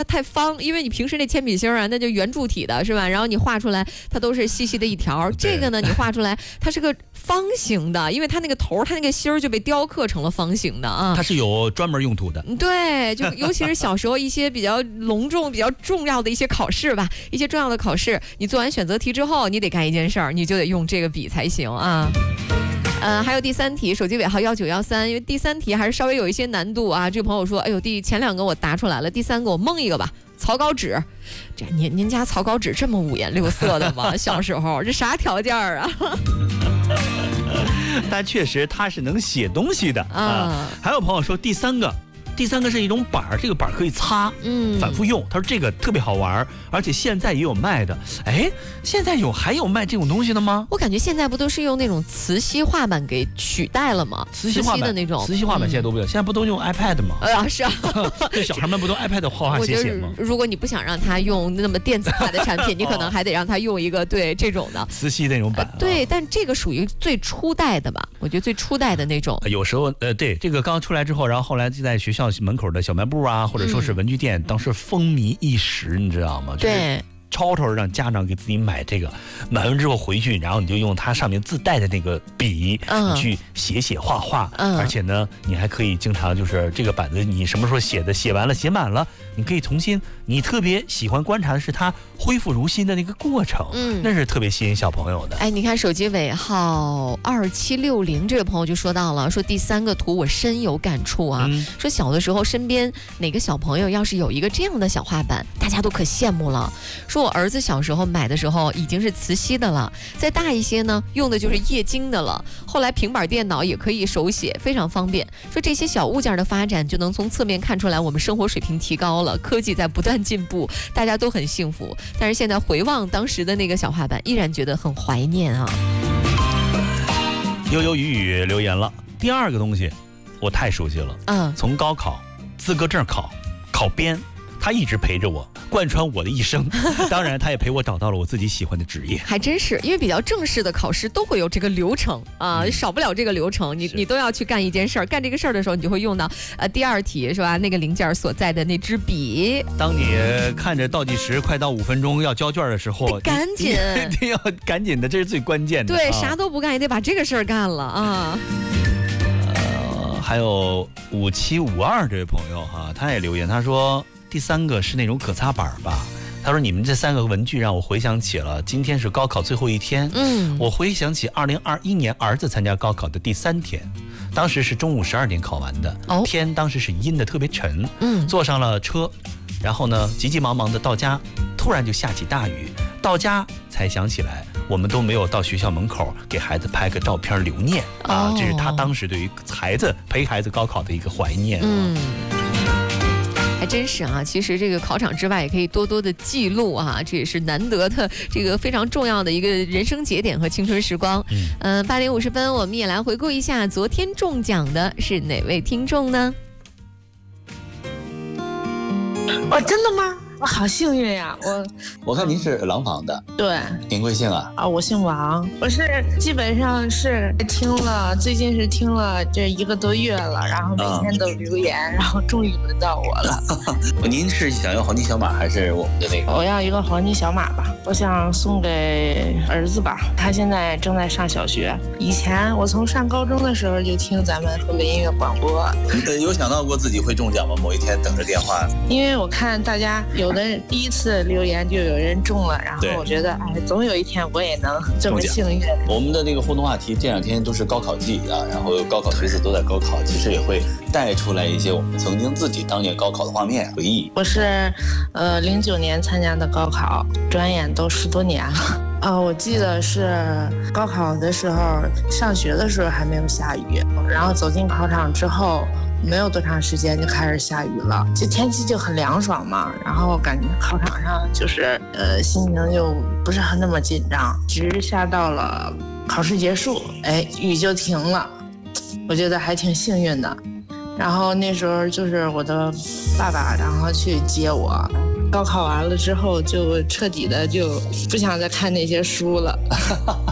太方，因为你平时那铅笔芯啊，那就圆柱体的是吧？然后你画出来它都是细细的一条，这个呢你画出来它是个方形的，因为它那个头它那个芯儿就被雕刻成了方形的啊。 它是有专门用途的。 对，就尤其是小时候一些比较隆重、比较重要的一些考试吧，一些重要的考试，你做完选择题之后，你得干一件事儿，你就得用这个笔才行啊。还有第3题，手机尾号1913，因为第3题还是稍微有一些难度啊。这个朋友说，哎呦，前2个我答出来了，第3个我蒙一个吧。草稿纸，这您家草稿纸这么五颜六色的吗？小时候这啥条件啊？ 但确实它是能写东西的啊。还有朋友说第三个是一种板儿，这个板儿可以擦，反复用。他说这个特别好玩，而且现在也有卖的。哎，现在还有卖这种东西的吗？ 我感觉现在不都是用那种磁吸画板给取代了吗？ 磁吸的那种，磁吸画板现在都不用，现在不都用 iPad 吗？ 是啊， 这小孩们不都 iPad 画画写吗？ 如果你不想让他用那么电子化的产品，你可能还得让他用一个对这种的磁吸那种板。 对，但这个属于最初代的吧？我觉得最初代的那种。 有时候对这个刚出来之后，然后后来就在学校门口的小卖部啊，或者说是文具店，当时风靡一时，你知道吗？ 对。 吵让家长给自己买这个，买完之后回去，然后你就用它上面自带的那个笔，你去写画，而且呢，你还可以经常就是这个板子，你什么时候写的，写完了写满了，你可以重新，你特别喜欢观察的是它恢复如新的那个过程，那是特别吸引小朋友的。 哎，你看手机尾号2760这位朋友就说到了，说第3个图我深有感触啊，说小的时候身边哪个小朋友要是有一个这样的小画板，大家都可羡慕了。说我儿子小时候买的时候已经是磁吸的了，再大一些呢，用的就是液晶的了。后来平板电脑也可以手写，非常方便。说这些小物件的发展，就能从侧面看出来我们生活水平提高了，科技在不断进步，大家都很幸福。但是现在回望当时的那个小画板，依然觉得很怀念啊。 悠悠雨雨留言了，第2个东西我太熟悉了，从高考、资格证考编，他一直陪着我，贯穿我的一生。当然他也陪我找到了我自己喜欢的职业。 还真是，因为比较正式的考试都会有这个流程啊，少不了这个流程，你都要去干一件事儿，干这个事儿的时候，你就会用到第2题是吧？那个零件所在的那支笔。 当你看着倒计时快到5分钟要交卷的时候， 赶紧一定要赶紧的，这是最关键的。 对，啥都不干也得把这个事儿干了啊。 还有5752这位朋友哈，他也留言，他说第3个是那种可擦板吧。他说你们这3个文具让我回想起了今天是高考最后一天，我回想起2021年儿子参加高考的第3天，当时是中午12点考完的，天当时是阴的特别沉，坐上了车，然后呢急急忙忙的到家，突然就下起大雨，到家才想起来我们都没有到学校门口给孩子拍个照片留念啊，这是他当时对于陪孩子高考的一个怀念。 还真是啊，其实这个考场之外也可以多多的记录啊，这也是难得的这个非常重要的一个人生节点和青春时光。8点50分，我们也来回顾一下昨天中奖的是哪位听众呢？ 真的吗？我好幸运呀！ 我看您是廊坊的， 对， 您贵姓啊？ 我姓王，我是基本上是最近是听了这1个多月了，然后每天都留言，然后终于轮到我了。 您是想要黄金小马还是我们的那个？ 我要一个黄金小马吧，我想送给儿子吧，他现在正在上小学。以前我从上高中的时候就听咱们河北音乐广播。 有想到过自己会中奖吗？某一天等着电话。 因为我看大家有的第一次留言就有人中了，然后我觉得总有一天我也能这么幸运。 我们的那个互动话题这2天都是高考季啊，然后高考学子都在高考，其实也会带出来一些我们曾经自己当年高考的画面回忆。 我是09年参加的高考，转眼都10多年了。我记得是高考的时候，上学的时候还没有下雨，然后走进考场之后没有多长时间就开始下雨了，就天气就很凉爽嘛，然后感觉考场上就是心情就不是那么紧张，直下到了考试结束，雨就停了，我觉得还挺幸运的。然后那时候就是我的爸爸然后去接我，高考完了之后就彻底的就不想再看那些书了。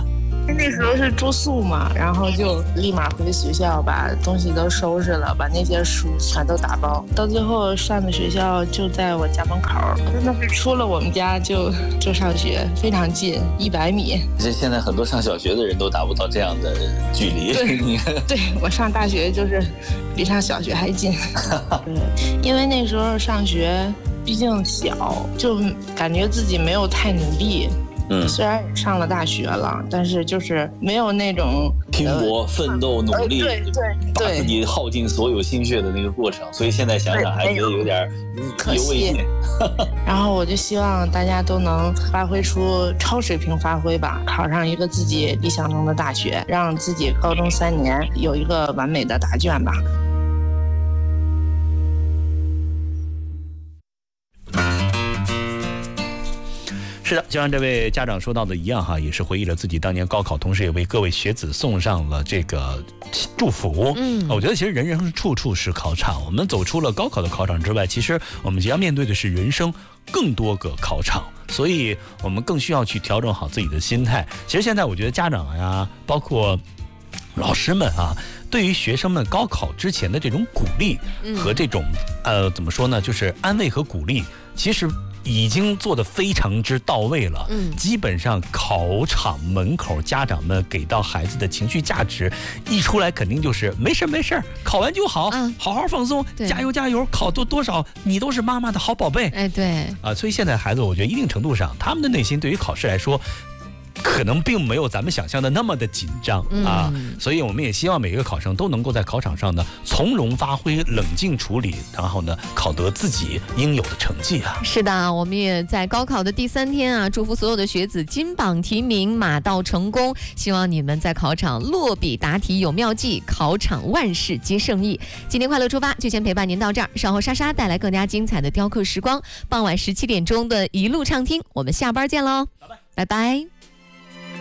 那时候是住宿嘛，然后就立马回学校，把东西都收拾了，把那些书全都打包。到最后上的学校就在我家门口，真的是出了我们家就上学，非常近，100米。 这现在很多上小学的人都达不到这样的距离。 对，我上大学就是比上小学还近。因为那时候上学毕竟小，就感觉自己没有太努力。虽然也上了大学了，但是就是没有那种拼搏、奋斗、努力，把自己耗尽所有心血的那个过程，所以现在想想还觉得有点意犹未尽。 然后我就希望大家都能发挥出超水平发挥吧，考上一个自己理想中的大学，让自己高中3年有一个完美的答卷吧。 是的，就像这位家长说到的一样哈，也是回忆了自己当年高考，同时也为各位学子送上了这个祝福。我觉得其实人生处处是考场，我们走出了高考的考场之外，其实我们即将面对的是人生更多个考场，所以我们更需要去调整好自己的心态。其实现在我觉得家长呀，包括老师们啊，对于学生们高考之前的这种鼓励和这种怎么说呢，就是安慰和鼓励，其实已经做得非常之到位了。基本上考场门口家长们给到孩子的情绪价值一出来，肯定就是没事没事，考完就好，好好放松，加油加油，考多少你都是妈妈的好宝贝。 对所以现在孩子我觉得一定程度上他们的内心对于考试来说可能并没有咱们想象的那么的紧张所以我们也希望每个考生都能够在考场上呢从容发挥、冷静处理，然后呢考得自己应有的成绩啊。 是的，我们也在高考的第3天啊，祝福所有的学子金榜题名，马到成功。希望你们在考场落笔答题有妙计，考场万事皆胜意。今天快乐出发就先陪伴您到这儿，稍后莎莎带来更加精彩的雕刻时光，傍晚17点钟的一路畅听，我们下班见喽，拜拜。